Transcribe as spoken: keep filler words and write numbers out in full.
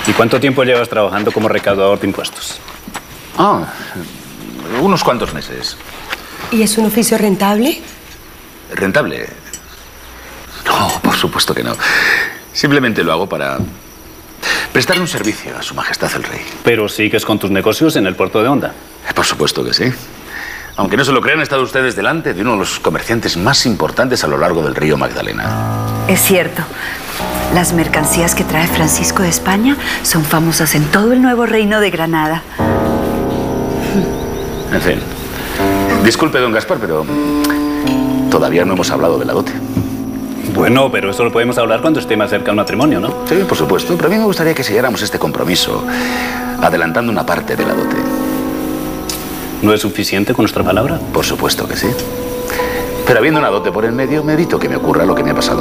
¿Y cuánto tiempo llevas trabajando como recaudador de impuestos? Ah, unos cuantos meses. ¿Y es un oficio rentable? ¿Rentable? No, por supuesto que no. Simplemente lo hago para prestar un servicio a Su Majestad el Rey. Pero sigues con tus negocios en el puerto de Honda. Por supuesto que sí. Aunque no se lo crean, han estado ustedes delante de uno de los comerciantes más importantes a lo largo del río Magdalena. Es cierto. Las mercancías que trae Francisco de España son famosas en todo el nuevo reino de Granada. En fin. Disculpe, don Gaspar, pero todavía no hemos hablado de la dote. Bueno, pero eso lo podemos hablar cuando esté más cerca del matrimonio, ¿no? Sí, por supuesto. Pero a mí me gustaría que selláramos este compromiso adelantando una parte de la dote. ¿No es suficiente con nuestra palabra? Por supuesto que sí. Pero habiendo una dote por en medio, me evito que me ocurra lo que me ha pasado